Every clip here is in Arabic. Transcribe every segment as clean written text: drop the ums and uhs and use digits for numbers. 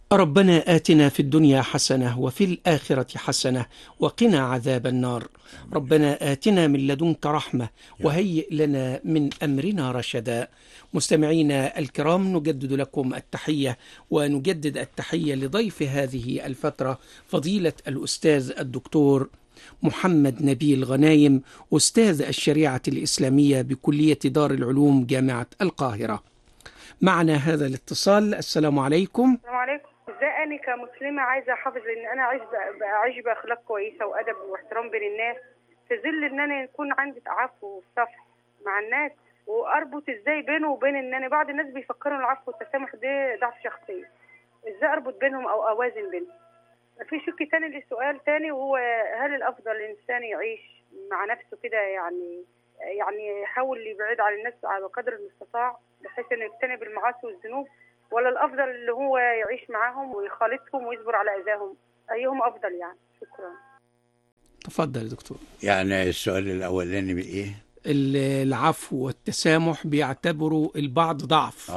ربنا آتنا في الدنيا حسنة وفي الآخرة حسنة وقنا عذاب النار. ربنا آتنا من لدنك رحمة وهيئ لنا من أمرنا رشدا. مستمعينا الكرام، نجدد لكم التحية ونجدد التحية لضيف هذه الفترة فضيلة الأستاذ الدكتور محمد نبيل غنايم، أستاذ الشريعة الإسلامية بكلية دار العلوم جامعة القاهرة. معنا هذا الاتصال. السلام عليكم. السلام عليكم. ازاي انا كمسلمه عايزه احافظ ان انا اعيش باخلاق كويسه وادب واحترام بين الناس، في ظل ان انا يكون عندي تعفف وصفح مع الناس، واربط ازاي بينه وبين ان انا بعض الناس بيفكروا ان العفو والتسامح ده ضعف شخصيه، ازاي اربط بينهم او اوازن بينهم؟ في شق تاني للسؤال تاني، وهو هل الافضل الانسان يعيش مع نفسه كده، يعني يحاول يبعد عن الناس على قدر المستطاع بحيث انه يجتنب المعاصي والذنوب، ولا الافضل اللي هو يعيش معاهم ويخالطهم ويصبر على اذاهم؟ ايهم افضل يعني؟ شكرا. تفضل يا دكتور. يعني السؤال الاولاني بايه؟ العفو والتسامح بيعتبروا البعض ضعف.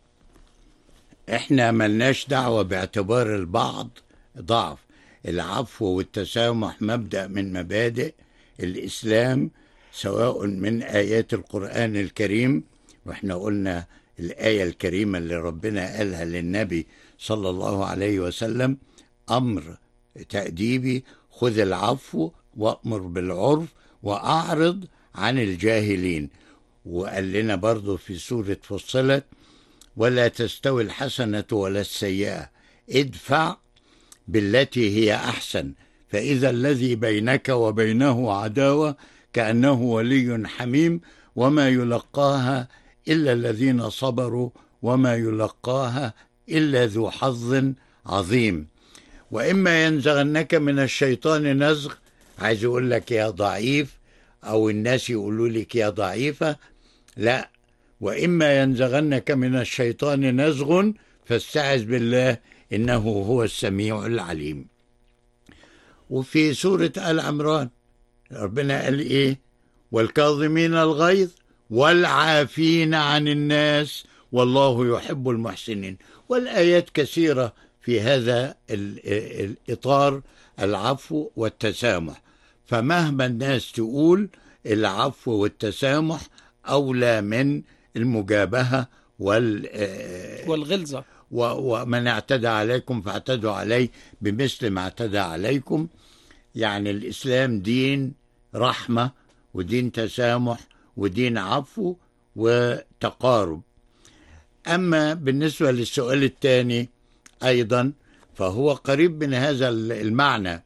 احنا ملناش دعوة باعتبار البعض ضعف. العفو والتسامح مبدأ من مبادئ الإسلام، سواء من آيات القرآن الكريم، واحنا قلنا الآية الكريمة اللي ربنا قالها للنبي صلى الله عليه وسلم أمر تأديبي: خذ العفو وأمر بالعرف وأعرض عن الجاهلين. وقال لنا برضو في سورة فصلت: ولا تستوي الحسنة ولا السيئة ادفع بالتي هي أحسن فإذا الذي بينك وبينه عداوة كأنه ولي حميم وما يلقاها إلا الذين صبروا وما يلقاها إلا ذو حظ عظيم. وإما ينزغنك من الشيطان نزغ، عايز يقول لك يا ضعيف، أو الناس يقولوا لك يا ضعيفة، لا، وإما ينزغنك من الشيطان نزغ فاستعذ بالله إنه هو السميع العليم. وفي سورة آل عمران ربنا قال إيه؟ والكاظمين الغيظ والعافين عن الناس والله يحب المحسنين. والآيات كثيرة في هذا الإطار، العفو والتسامح. فمهما الناس تقول، العفو والتسامح أولى من المجابهة والغلظة. ومن اعتدى عليكم فاعتدوا عليه بمثل ما اعتدى عليكم. يعني الإسلام دين رحمة ودين تسامح ودين عفو وتقارب. أما بالنسبة للسؤال الثاني أيضا فهو قريب من هذا المعنى: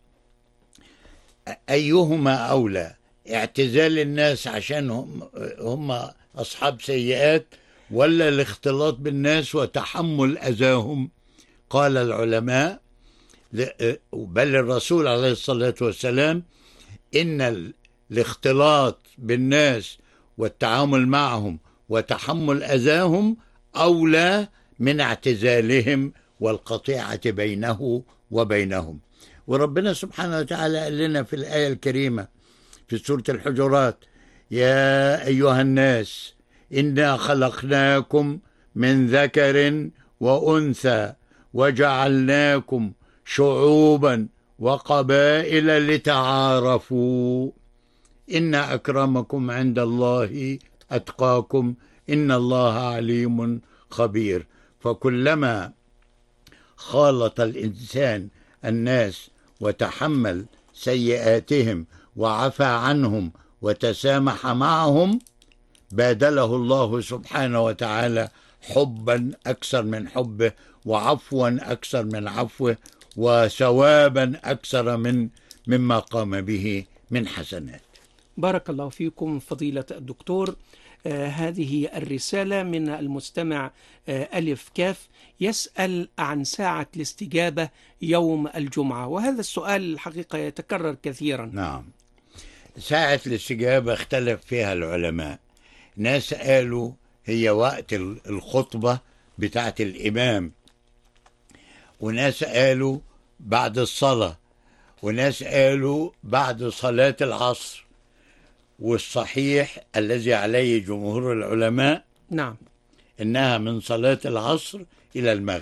أيهما أولى؟ اعتزال الناس عشان هم أصحاب سيئات، ولا الاختلاط بالناس وتحمل أذاهم؟ قال العلماء، بل الرسول عليه الصلاة والسلام، إن الاختلاط بالناس والتعامل معهم وتحمل أذاهم أولى من اعتزالهم والقطيعة بينه وبينهم. وربنا سبحانه وتعالى قال لنا في الآية الكريمة في سورة الحجرات: يا أيها الناس إنا خلقناكم من ذكر وأنثى وجعلناكم شعوبا وقبائل لتعارفوا إن أكرمكم عند الله أتقاكم إن الله عليم خبير. فكلما خالط الإنسان الناس وتحمل سيئاتهم وعفى عنهم وتسامح معهم، بادله الله سبحانه وتعالى حبا أكثر من حبه، وعفوا أكثر من عفوه، وثوابا أكثر مما قام به من حسنات. بارك الله فيكم فضيلة الدكتور. هذه الرسالة من المستمع ألف كاف، يسأل عن ساعة الاستجابة يوم الجمعة، وهذا السؤال الحقيقة يتكرر كثيرا. نعم، ساعة الاستجابة اختلف فيها العلماء. ناس قالوا هي وقت الخطبة بتاعة الإمام، وناس قالوا بعد الصلاة، وناس قالوا بعد صلاة العصر. والصحيح الذي عليه جمهور العلماء نعم إنها من صلاة العصر إلى المغرب.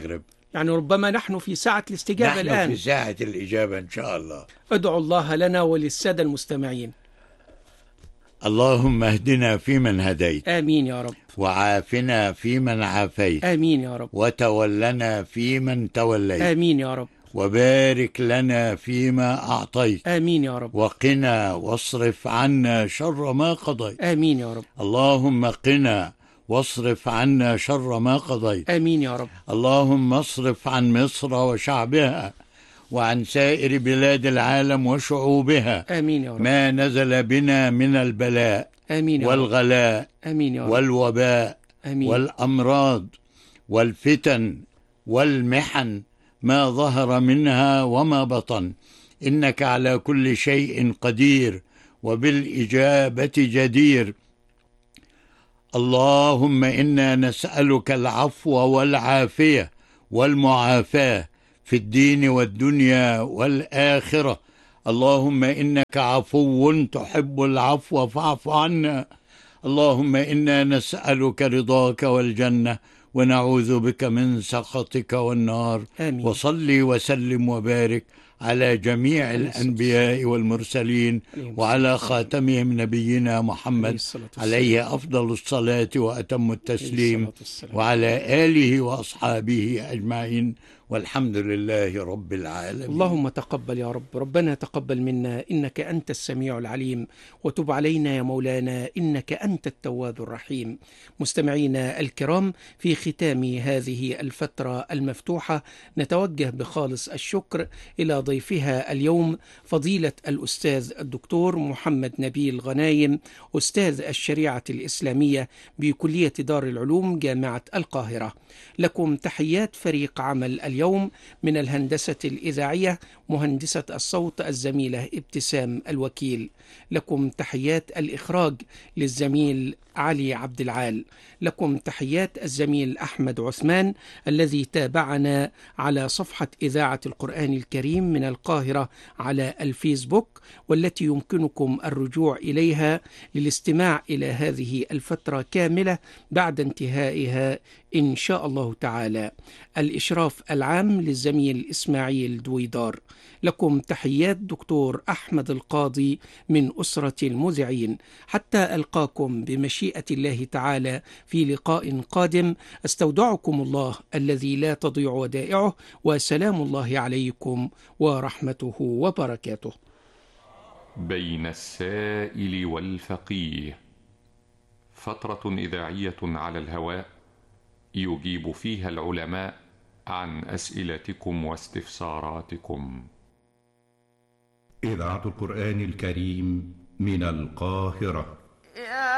يعني ربما نحن في ساعة الاستجابة نحن الآن. في ساعة الإجابة إن شاء الله. ادعوا الله لنا وللسادة المستمعين. اللهم اهدنا فيمن هديت، آمين يا رب. وعافنا فيمن عافيت، آمين يا رب. وتولنا فيمن توليت، آمين يا رب. وبارك لنا فيما أعطيت، آمين يا رب. وقنا واصرف عنا شر ما قضيت. آمين يا رب. اللهم قنا واصرف عنا شر ما قضيت. آمين يا رب. اللهم اصرف عن مصر وشعبها وعن سائر بلاد العالم وشعوبها آمين يا رب. ما نزل بنا من البلاء آمين يا رب. والغلاء آمين يا رب. والوباء آمين. والأمراض والفتن والمحن ما ظهر منها وما بطن، إنك على كل شيء قدير وبالإجابة جدير. اللهم إنا نسألك العفو والعافية والمعافاة في الدين والدنيا والآخرة. اللهم إنك عفو تحب العفو فاعف عنا. اللهم إنا نسألك رضاك والجنة ونعوذ بك من سخطك والنار. آمين. وصلي وسلم وبارك على جميع الأنبياء والمرسلين وعلى خاتمهم نبينا محمد عليه أفضل الصلاة وأتم التسليم، وعلى آله وأصحابه أجمعين، والحمد لله رب العالمين. اللهم تقبل يا رب. ربنا تقبل منا إنك أنت السميع العليم، وتب علينا يا مولانا إنك أنت التواب الرحيم. مستمعينا الكرام، في ختام هذه الفترة المفتوحة نتوجه بخالص الشكر إلى ضيفها اليوم فضيلة الأستاذ الدكتور محمد نبيل غنايم، أستاذ الشريعة الإسلامية بكلية دار العلوم جامعة القاهرة. لكم تحيات فريق عمل اليوم من الهندسة الإذاعية مهندسة الصوت الزميلة ابتسام الوكيل. لكم تحيات الإخراج للزميل علي عبد العال. لكم تحيات الزميل أحمد عثمان الذي تابعنا على صفحة إذاعة القرآن الكريم من القاهرة على الفيسبوك، والتي يمكنكم الرجوع إليها للاستماع إلى هذه الفترة كاملة بعد انتهائها إن شاء الله تعالى. الإشراف العام للزميل إسماعيل دويدار. لكم تحيات دكتور أحمد القاضي من أسرة المذيعين. حتى ألقاكم بمشيئة الله تعالى في لقاء قادم، استودعكم الله الذي لا تضيع ودائعه، وسلام الله عليكم ورحمته وبركاته. بين السائل والفقيه، فترة إذاعية على الهواء يجيب فيها العلماء عن أسئلتكم واستفساراتكم. إذاعة القرآن الكريم من القاهرة.